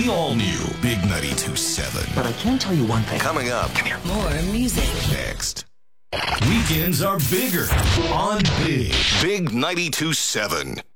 The all-new Big 92.7. But I can tell you one thing. Coming up. Come here. More music. Next. Weekends are bigger on Big 92.7.